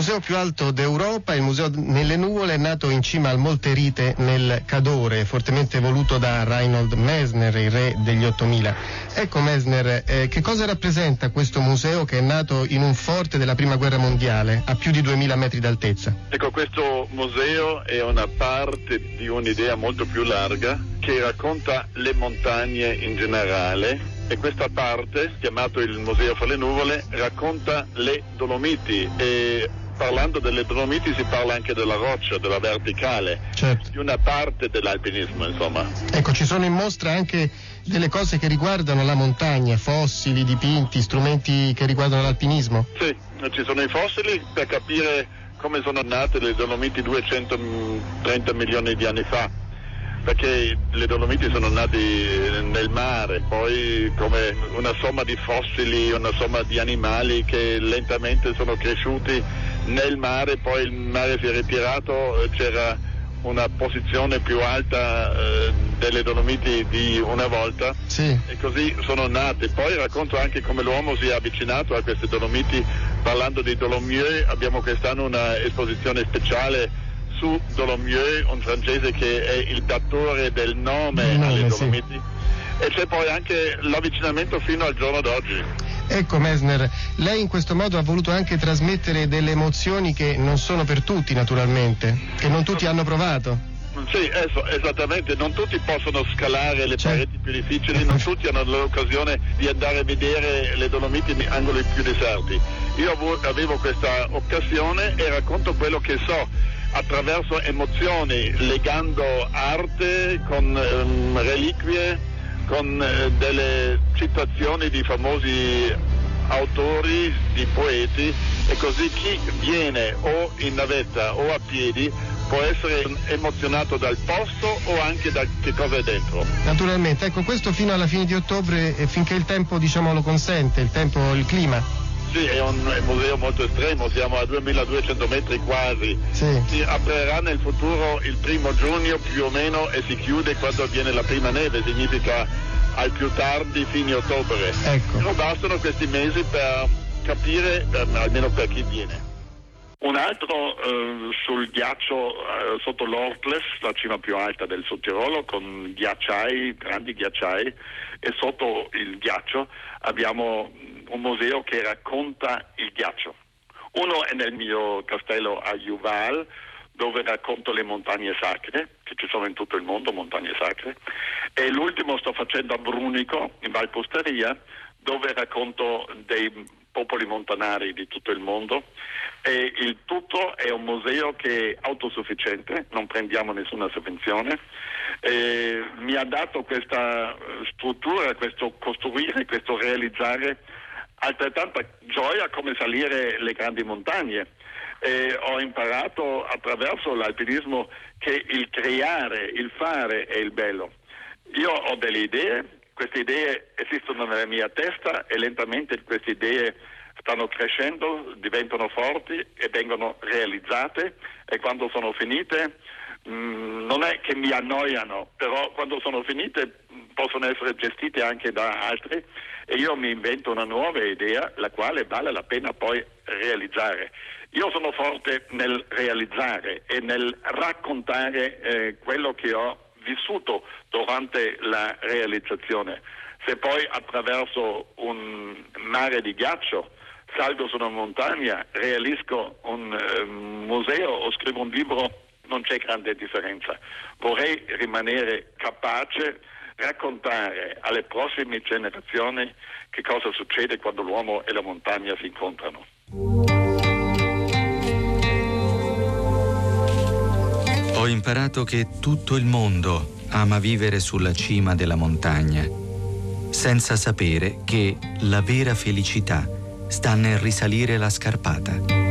museo più alto d'Europa, il Museo nelle Nuvole, è nato in cima al Monte Rite nel Cadore, fortemente voluto da Reinhold Messner, il re degli 8000. Ecco Messner, che cosa rappresenta questo museo che è nato in un forte della Prima Guerra Mondiale, a più di 2000 metri d'altezza? Ecco, questo museo è una parte di un'idea molto più larga che racconta le montagne in generale, e questa parte, chiamato il Museo fra le Nuvole, racconta le Dolomiti, e parlando delle Dolomiti si parla anche della roccia, della verticale, certo, di una parte dell'alpinismo, insomma. Ecco, ci sono in mostra anche delle cose che riguardano la montagna, fossili, dipinti, strumenti che riguardano l'alpinismo? Sì, ci sono i fossili per capire come sono nate le Dolomiti 230 milioni di anni fa, perché le Dolomiti sono nate nel mare, poi come una somma di fossili, una somma di animali che lentamente sono cresciuti nel mare, poi il mare si è ritirato, c'era una posizione più alta delle Dolomiti di una volta, sì, e così sono nate. Poi racconto anche come l'uomo si è avvicinato a queste Dolomiti, parlando di Dolomieu. Abbiamo quest'anno una esposizione speciale su Dolomieu, un francese che è il datore del nome alle Dolomiti, sì. E c'è poi anche l'avvicinamento fino al giorno d'oggi. Ecco Messner, lei in questo modo ha voluto anche trasmettere delle emozioni che non sono per tutti naturalmente, che non tutti hanno provato. Sì, esattamente, non tutti possono scalare le pareti più difficili, non tutti hanno l'occasione di andare a vedere le Dolomiti in angoli più deserti. Io avevo questa occasione e racconto quello che so, attraverso emozioni, legando arte con reliquie, con delle citazioni di famosi autori, di poeti, e così chi viene o in navetta o a piedi può essere emozionato dal posto o anche da che cosa è dentro. Naturalmente, ecco, questo fino alla fine di ottobre, finché il tempo lo consente, il clima. Sì, è un museo molto estremo, siamo a 2200 metri quasi. Sì. Si aprirà nel futuro il 1 giugno più o meno e si chiude quando avviene la prima neve, significa al più tardi fine ottobre. Ecco. Non bastano questi mesi per capire, almeno per chi viene. Un altro sul ghiaccio sotto l'Ortles, la cima più alta del Sud Tirolo, con ghiacciai, grandi ghiacciai, e sotto il ghiaccio abbiamo un museo che racconta il ghiaccio. Uno è nel mio castello a Juval, dove racconto le montagne sacre, che ci sono in tutto il mondo, montagne sacre, e l'ultimo sto facendo a Brunico, in Valposteria, dove racconto dei popoli montanari di tutto il mondo, e il tutto è un museo che è autosufficiente, non prendiamo nessuna sovvenzione, e mi ha dato questa struttura, questo costruire, questo realizzare altrettanta gioia come salire le grandi montagne. E ho imparato attraverso l'alpinismo che il creare, il fare è il bello. Io ho delle idee, queste idee esistono nella mia testa e lentamente queste idee stanno crescendo, diventano forti e vengono realizzate, e quando sono finite non è che mi annoiano, però quando sono finite possono essere gestite anche da altri, e io mi invento una nuova idea, la quale vale la pena poi realizzare. Io sono forte nel realizzare e nel raccontare quello che ho vissuto durante la realizzazione. Se poi attraverso un mare di ghiaccio salgo su una montagna, realisco un museo o scrivo un libro, non c'è grande differenza. Vorrei rimanere capace raccontare alle prossime generazioni che cosa succede quando l'uomo e la montagna si incontrano. Ho imparato che tutto il mondo ama vivere sulla cima della montagna, senza sapere che la vera felicità sta nel risalire la scarpata.